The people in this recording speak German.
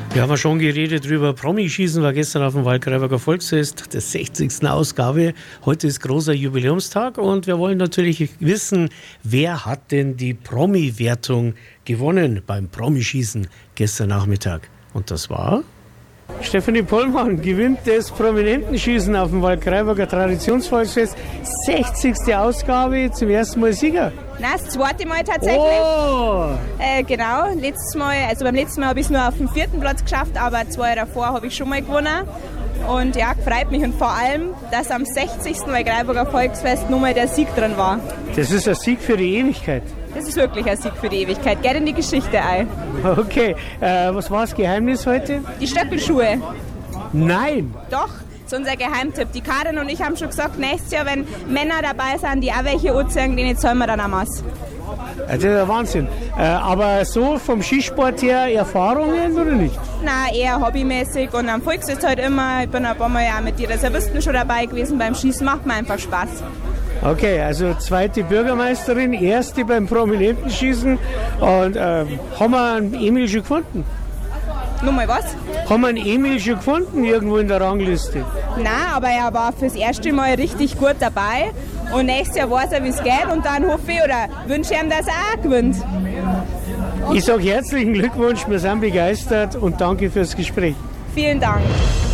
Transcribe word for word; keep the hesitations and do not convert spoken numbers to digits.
Wir haben ja schon geredet drüber. Promi-Schießen war gestern auf dem Waldkraiburger Volksfest, der sechzigsten Ausgabe. Heute ist großer Jubiläumstag und wir wollen natürlich wissen, wer hat denn die Promi-Wertung gewonnen beim Promi-Schießen gestern Nachmittag? Und das war... Stefanie Pollmann gewinnt das Prominentenschießen auf dem Waldkraiburger Traditionsvolksfest. sechzigste Ausgabe, zum ersten Mal Sieger. Nein, das zweite Mal tatsächlich. Oh. Äh, genau, letztes Mal, also beim letzten Mal habe ich es nur auf dem vierten Platz geschafft, aber zwei Jahre davor habe ich schon mal gewonnen. Und ja, freut mich und vor allem, dass am sechzigsten Waldkraiburger Volksfest nochmal der Sieg drin war. Das ist ein Sieg für die Ewigkeit. Das ist wirklich ein Sieg für die Ewigkeit. Geht in die Geschichte ein. Okay, äh, was war das Geheimnis heute? Die Stöckelschuhe. Nein! Doch, das ist unser Geheimtipp. Die Karin und ich haben schon gesagt, nächstes Jahr, wenn Männer dabei sind, die auch welche anziehen, denen zahlen wir dann auch was. Das ist der Wahnsinn. Äh, aber so vom Skisport her Erfahrungen oder nicht? Nein, eher hobbymäßig und am Volksfest halt immer. Ich bin ein paar Mal ja mit den Reservisten schon dabei gewesen. Beim Schießen macht mir einfach Spaß. Okay, also zweite Bürgermeisterin, erste beim Prominentenschießen. Und äh, haben wir einen Emil schon gefunden? Nochmal was? Haben wir einen Emil schon gefunden irgendwo in der Rangliste? Nein, aber er war fürs erste Mal richtig gut dabei. Und nächstes Jahr weiß er, wie es geht. Und dann hoffe ich oder wünsche ihm, dass er auch gewinnt. Ich sage herzlichen Glückwunsch, wir sind begeistert und danke fürs Gespräch. Vielen Dank.